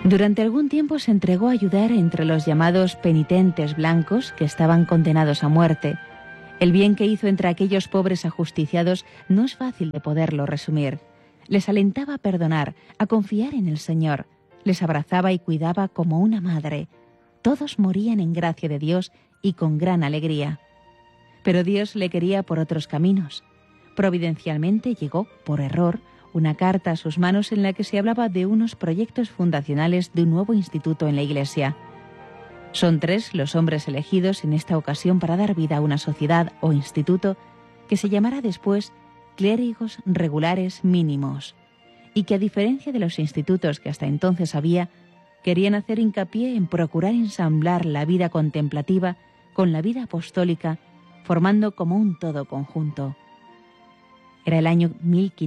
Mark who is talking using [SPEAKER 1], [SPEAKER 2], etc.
[SPEAKER 1] Durante algún tiempo se entregó a ayudar entre los llamados penitentes blancos que estaban condenados a muerte. El bien que hizo entre aquellos pobres ajusticiados no es fácil de poderlo resumir. Les alentaba a perdonar, a confiar en el Señor. Les abrazaba y cuidaba como una madre. Todos morían en gracia de Dios y con gran alegría. Pero Dios le quería por otros caminos. Providencialmente llegó, por error, una carta a sus manos en la que se hablaba de unos proyectos fundacionales de un nuevo instituto en la Iglesia. Son 3 los hombres elegidos en esta ocasión para dar vida a una sociedad o instituto que se llamará después Clérigos Regulares Mínimos, y que, a diferencia de los institutos que hasta entonces había, querían hacer hincapié en procurar ensamblar la vida contemplativa con la vida apostólica, formando como un todo conjunto. Era el año 1500.